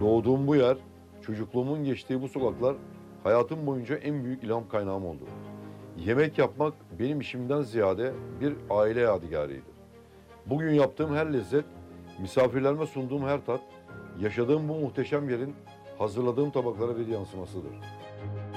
Doğduğum bu yer, çocukluğumun geçtiği bu sokaklar hayatım boyunca en büyük ilham kaynağım oldu. Yemek yapmak benim işimden ziyade bir aile yadigarıydı. Bugün yaptığım her lezzet, misafirlerime sunduğum her tat, yaşadığım bu muhteşem yerin hazırladığım tabaklara bir yansımasıdır.